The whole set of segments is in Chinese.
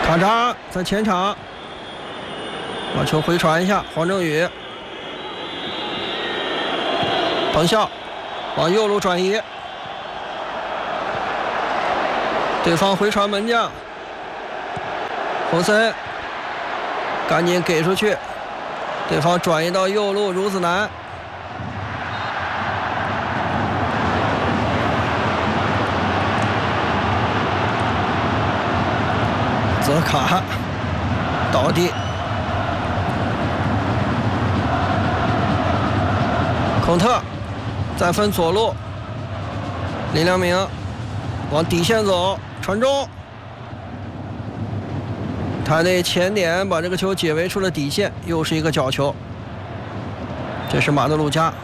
卡扎在前场，把球回传一下，黄正宇，彭笑往右路转移，对方回传门将侯森赶紧给出去，对方转移到右路孺子男，泽卡倒地，孔特再分左路，林良铭往底线走，传中，他那前点把这个球解围出了底线，又是一个角球。这是马德鲁加，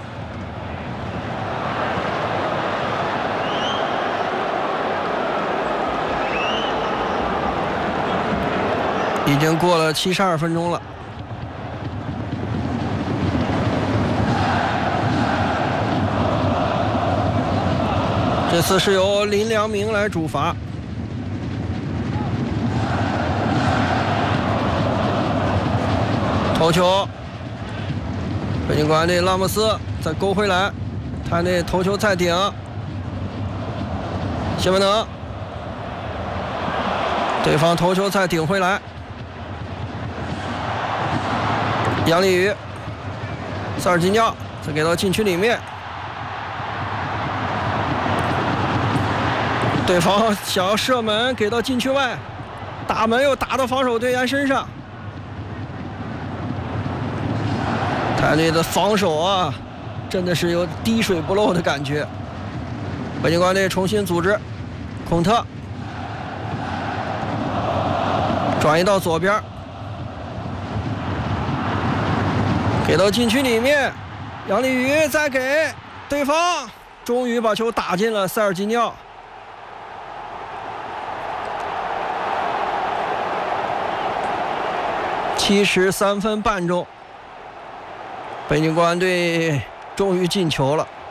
已经过了72分钟了。这次是由林良铭来主罚。头球，北京国安队拉莫斯再勾回来，他那头球再顶，谢文能，对方头球再顶回来，杨立瑜，塞尔吉尼奥再给到禁区里面，对方想要射门给到禁区外，打门又打到防守队员身上。泰队的防守啊，真的是有滴水不漏的感觉。北京国安队重新组织，孔特转移到左边，给到禁区里面，杨立瑜再给对方，终于把球打进了塞尔吉尼奥。73分半钟，北京国安队终于进球了。